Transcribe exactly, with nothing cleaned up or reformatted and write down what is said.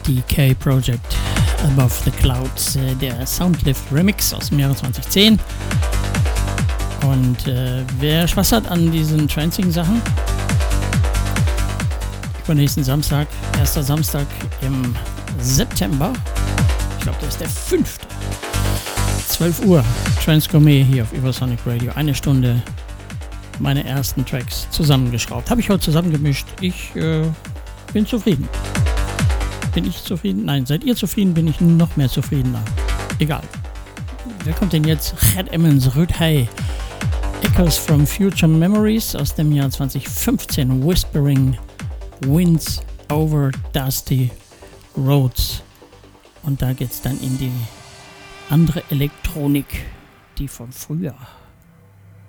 D K Project Above the Clouds, äh, der Soundlift Remix aus dem Jahre zwanzig zehn. Und äh, wer Spaß hat an diesen Trancing-Sachen, übernächsten Samstag, erster Samstag im September, ich glaube, das ist der fünfte zwölf Uhr, Trance Gourmet hier auf Übersonic Radio, eine Stunde meine ersten Tracks zusammengeschraubt. Habe ich heute zusammengemischt. Ich äh, bin zufrieden. Bin ich zufrieden? Nein, seid ihr zufrieden? Bin ich noch mehr zufriedener. Egal. Wer kommt denn jetzt? Chet Emmons, Rüd Hey. Echoes from Future Memories aus dem Jahr zwanzig fünfzehn. Whispering Winds over Dusty Roads. Und da geht's dann in die andere Elektronik, die von früher.